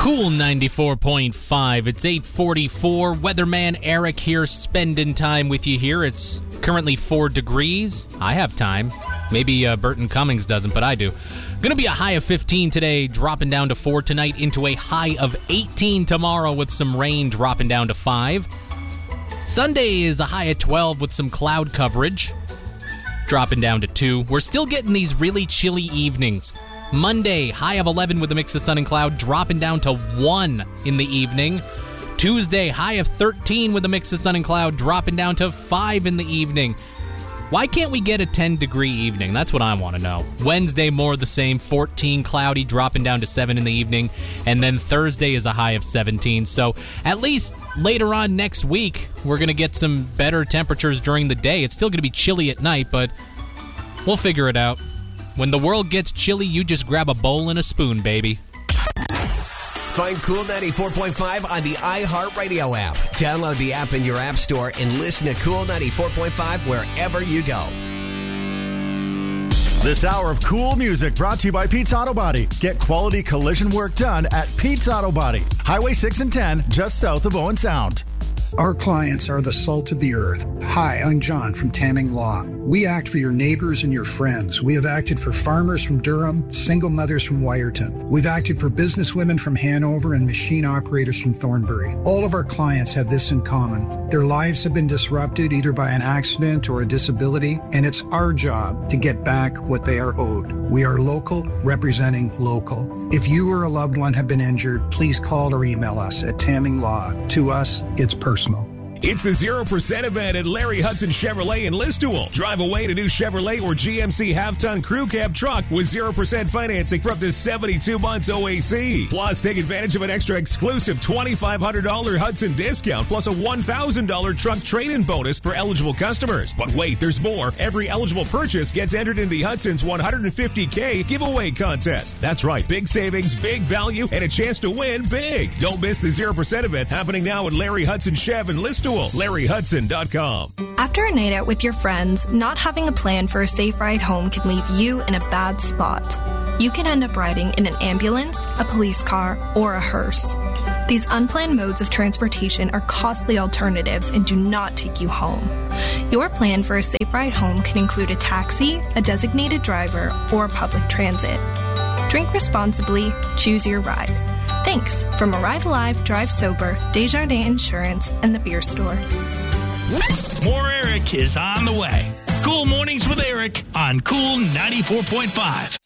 Cool 94.5. It's 8:44. Weatherman Eric here, spending time with you here. It's currently 4 degrees. I have time. Maybe Burton Cummings doesn't, but I do. Gonna be a high of 15 today, dropping down to 4 tonight, into a high of 18 tomorrow with some rain dropping down to 5. Sunday is a high of 12 with some cloud coverage, dropping down to 2. We're still getting these really chilly evenings. Monday, high of 11 with a mix of sun and cloud, dropping down to 1 in the evening. Tuesday, high of 13 with a mix of sun and cloud, dropping down to 5 in the evening. Why can't we get a 10-degree evening? That's what I want to know. Wednesday, more of the same, 14 cloudy, dropping down to 7 in the evening. And then Thursday is a high of 17. So at least later on next week, we're going to get some better temperatures during the day. It's still going to be chilly at night, but we'll figure it out. When the world gets chilly, you just grab a bowl and a spoon, baby. Find Cool 94.5 on the iHeartRadio app. Download the app in your app store and listen to Cool 94.5 wherever you go. This hour of cool music brought to you by Pete's Auto Body. Get quality collision work done at Pete's Auto Body. Highway 6 and 10, just south of Owen Sound. Our clients are the salt of the earth. Hi, I'm John from Tamming Law. We act for your neighbors and your friends. We have acted for farmers from Durham, single mothers from Wyerton. We've acted for businesswomen from Hanover and machine operators from Thornbury. All of our clients have this in common. Their lives have been disrupted either by an accident or a disability, and it's our job to get back what they are owed. We are local, representing local. If you or a loved one have been injured, please call or email us at Tamming Law. To us, it's personal. It's the 0% event at Larry Hudson Chevrolet in Listowel. Drive away to new Chevrolet or GMC half-ton crew cab truck with 0% financing for up to 72 months OAC. Plus, take advantage of an extra exclusive $2,500 Hudson discount plus a $1,000 truck trade-in bonus for eligible customers. But wait, there's more. Every eligible purchase gets entered in the Hudson's $150K giveaway contest. That's right. Big savings, big value, and a chance to win big. Don't miss the 0% event happening now at Larry Hudson Chev in Listowel. LarryHudson.com. After a night out with your friends, not having a plan for a safe ride home can leave you in a bad spot. You can end up riding in an ambulance, a police car, or a hearse. These unplanned modes of transportation are costly alternatives and do not take you home. Your plan for a safe ride home can include a taxi, a designated driver, or public transit. Drink responsibly, choose your ride. Thanks from Arrive Alive, Drive Sober, Desjardins Insurance, and the Beer Store. More Eric is on the way. Cool Mornings with Eric on Cool 94.5.